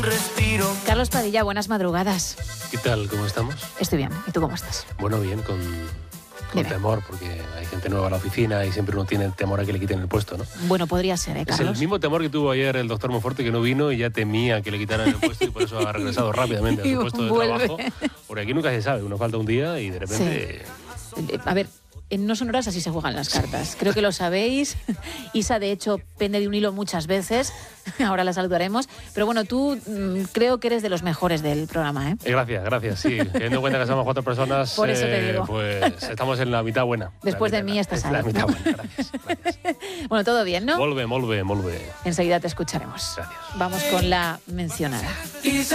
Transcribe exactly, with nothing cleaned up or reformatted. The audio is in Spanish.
Respiro. Carlos Padilla, buenas madrugadas. ¿Qué tal? ¿Cómo estamos? Estoy bien. ¿Y tú cómo estás? Bueno, bien, con, con temor, porque hay gente nueva en la oficina y siempre uno tiene el temor a que le quiten el puesto, ¿no? Bueno, podría ser, ¿eh, Carlos? Es el mismo temor que tuvo ayer el doctor Monforte, que no vino y ya temía que le quitaran el puesto y por eso ha regresado rápidamente a su puesto de vuelve. trabajo. Porque aquí nunca se sabe, uno falta un día y de repente... Sí. A ver, en No Sonoras así se juegan las cartas. Creo que lo sabéis. Isa, de hecho, pende de un hilo muchas veces. Ahora la saludaremos. Pero bueno, tú mmm, creo que eres de los mejores del programa, ¿eh? Eh, gracias, gracias. Sí, teniendo en cuenta que somos cuatro personas, por eso te digo. Eh, pues estamos en la mitad buena. Después mitad, de mí estás ahí. La mitad buena, gracias, gracias. Bueno, todo bien, ¿no? Volve, volve, volve. Enseguida te escucharemos. Gracias. Vamos con la mencionada.